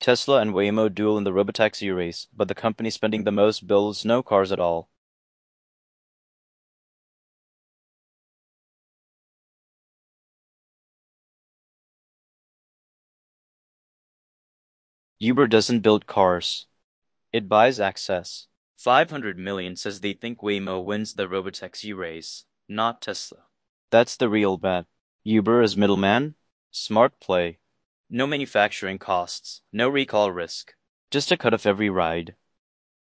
Tesla and Waymo duel in the robotaxi race, but the company spending the most builds no cars at all. Uber doesn't build cars. It buys access. 500 million says they think Waymo wins the robotaxi race, not Tesla. That's the real bet. Uber is middleman? Smart play. No manufacturing costs, no recall risk. Just a cut of every ride.